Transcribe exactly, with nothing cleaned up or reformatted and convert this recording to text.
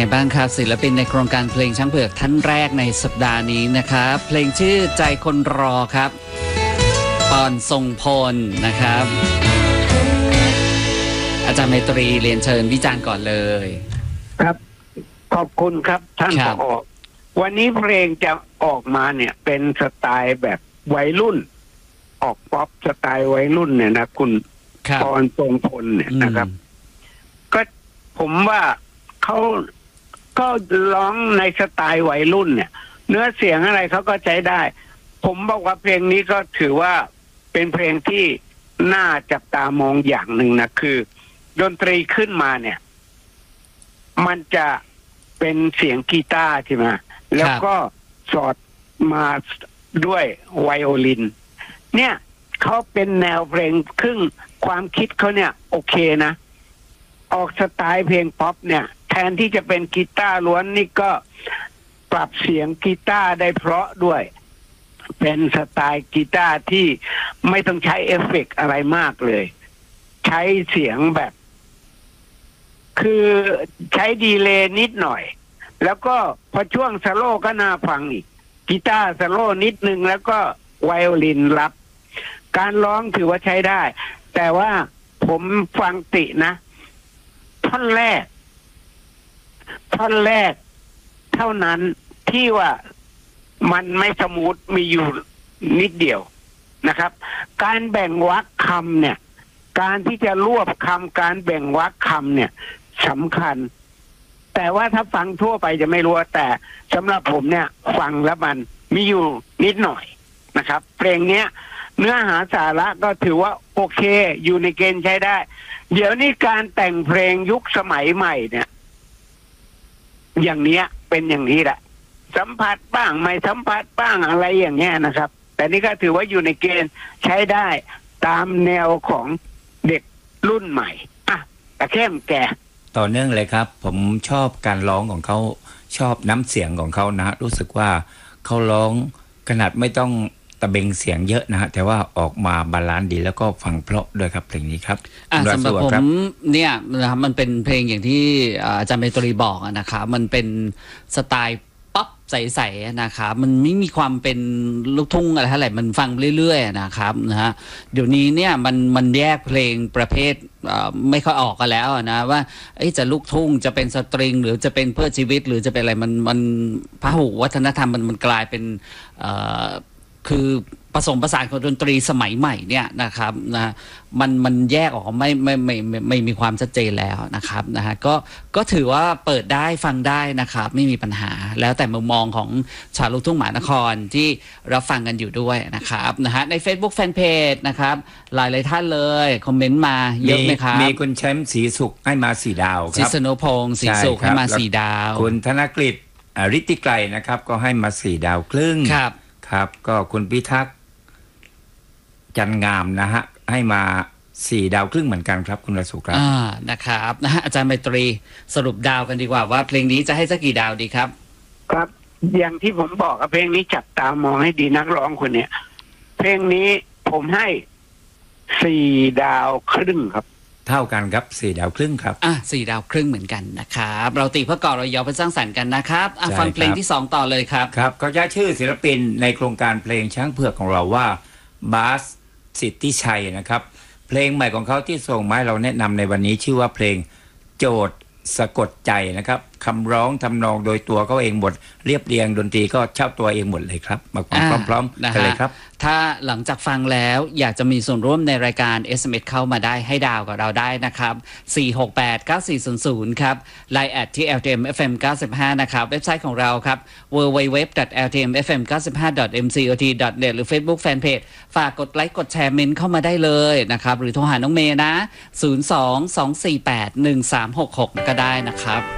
บ้างครับศิลปินในโครงการเพลงช้างเผือกท่านแรกในสัปดาห์นี้นะครับเพลงชื่อใจคนรอครับปอนทรงพลนะครับอาจารย์ไมตรีเรียนเชิญวิจารณ์ก่อนเลยครับขอบคุณครับท่านผอ.วันนี้เพลงจะออกมาเนี่ยเป็นสไตล์แบบวัยรุ่นออกป๊อปสไตล์วัยรุ่นเนี่ยนะคุณปอนทรงพลเนี่ยนะครับก็ผมว่าเขาก็ร้องในสไตล์วัยรุ่นเนี่ยเนื้อเสียงอะไรเขาก็ใช้ได้ผมบอกว่าเพลงนี้ก็ถือว่าเป็นเพลงที่น่าจับตามองอย่างหนึ่งนะคือดนตรีขึ้นมาเนี่ยมันจะเป็นเสียงกีตาร์ใช่ไหมแล้วก็สอดมาด้วยไวโอลินเนี่ยเขาเป็นแนวเพลงครึ่งความคิดเขาเนี่ยโอเคนะออกสไตล์เพลงป๊อปเนี่ยแทนที่จะเป็นกีตาร์ล้วนนี่ก็ปรับเสียงกีตาร์ได้เพราะด้วยเป็นสไตล์กีตาร์ที่ไม่ต้องใช้เอฟเฟกต์อะไรมากเลยใช้เสียงแบบคือใช้ดีเลย์นิดหน่อยแล้วก็พอช่วงสโลว์ก็น่าฟังอีกกีตาร์สโลว์นิดนึงแล้วก็ไวโอลินรับการร้องถือว่าใช้ได้แต่ว่าผมฟังตินะท่อนแรกท่อนแรกเท่านั้นที่ว่ามันไม่สมูทมีอยู่นิดเดียวนะครับการแบ่งวรรคคำเนี่ยการที่จะรวบคำการแบ่งวรรคคำเนี่ยสำคัญแต่ว่าถ้าฟังทั่วไปจะไม่รู้แต่สำหรับผมเนี่ยฟังแล้วมันมีอยู่นิดหน่อยนะครับเพลงเนี้ยเนื้อหาสาระก็ถือว่าโอเคอยู่ในเกณฑ์ใช้ได้เดี๋ยวนี้การแต่งเพลงยุคสมัยใหม่เนี่ยอย่างเนี้ยเป็นอย่างนี้แหละสัมผัสบ้างไม่สัมผัสบ้างอะไรอย่างเงี้ยนะครับแต่นี่ก็ถือว่าอยู่ในเกณฑ์ใช้ได้ตามแนวของเด็กรุ่นใหม่อ่ะแต่เข้มแก่ต่อเนื่องเลยครับผมชอบการร้องของเขาชอบน้ำเสียงของเขานะรู้สึกว่าเขาร้องขนาดไม่ต้องตะเบงเสียงเยอะนะฮะแต่ว่าออกมาบาลานซ์ดีแล้วก็ฟังเพราะด้วยครับเพลงนี้ครับสำหรับผมเนี่ยนะครับมันเป็นเพลงอย่างที่อาจารย์เมตรีบอกนะครับมันเป็นสไตล์ป๊อปใสๆนะครับมันไม่มีความเป็นลูกทุ่งอะไรเท่าไหร่มันฟังเรื่อยๆนะครับนะฮะเดี๋ยวนี้เนี่ยมันมันแยกเพลงประเภทไม่ค่อยออกกันแล้วนะว่าจะลูกทุ่งจะเป็นสตริงหรือจะเป็นเพื่อชีวิตหรือจะเป็นอะไรมันมันพหุวัฒนธรรมมันมันกลายเป็นคือผสมผสานของดนตรีสมัยใหม่เนี่ยนะครับนะมันมันแยกออกไม่ไม่ไม่ไม่ไม่มีความชัดเจนแล้วนะครับนะฮะก็ก็ถือว่าเปิดได้ฟังได้นะครับไม่มีปัญหาแล้วแต่มุมมองของชาวลูกทุ่งมหานครที่รับฟังกันอยู่ด้วยนะครับนะฮะใน Facebook Fanpage นะครับหลายหลายท่านเลยคอมเมนต์มาเยอะไหมครับมีคุณแชมป์ศรีสุขให้มาสี่ดาวครับศิษณุพงศ์ศรีสุขให้มาสี่ดาวคุณธนกฤษฤทธิไกรนะครับก็ให้มาสี่ดาวครึ่งครับครับก็คุณพิทักษ์จันงามนะฮะให้มาสี่ดาวครึ่งเหมือนกันครับคุณรสุครับอ่านะครับนะฮะอาจารย์ไมตรีสรุปดาวกันดีกว่าว่าเพลงนี้จะให้สักกี่ดาวดีครับครับอย่างที่ผมบอกเพลงนี้จับตามองให้ดีนักร้องคนเนี้ยเพลงนี้ผมให้สี่ดาวครึ่งครับเท่ากันครับสี่ดาวครึ่งครับอ่ะสี่ดาวครึ่งเหมือนกันนะครับเราตีเพื่อก่อเรายอเพื่อสร้างสรรค์กันนะครับอ่ะฟังเพลงที่สองต่อเลยครับครับเขาจะชื่อศิลปินในโครงการเพลงช้างเผือกของเราว่าบาสสิทธิชัยนะครับเพลงใหม่ของเขาที่ส่งมาให้เราแนะนำในวันนี้ชื่อว่าเพลงโจทย์สะกดใจนะครับคำร้องทำนองโดยตัวเขาเองหมดเรียบเรียงดนตรีก็เช่าตัวเองหมดเลยครับมาฟังพร้อมๆกันเลยครับถ้าหลังจากฟังแล้วอยากจะมีส่วนร่วมในรายการ เอส เอ็ม เอส เข้ามาได้ให้ดาวกับเราได้นะครับสี่ หก แปด เก้า สี่ ศูนย์ ศูนย์ครับ ไลน์ แอท ที่ แอล ที เอ็ม เอฟ เอ็ม เก้าสิบห้านะครับเว็บไซต์ของเราครับ ดับเบิลยู ดับเบิลยู ดับเบิลยู ดอท แอล ที เอ็ม เอฟ เอ็ม เก้าสิบห้า ดอท เอ็ม ซี โอ ที ดอท เน็ต หรือ Facebook Fanpage ฝากกดไลค์กดแชร์เมนต์เข้ามาได้เลยนะครับหรือโทรหาน้องเมย์นะศูนย์ สอง สอง สี่ แปด หนึ่ง สาม หก หกก็ได้นะครับ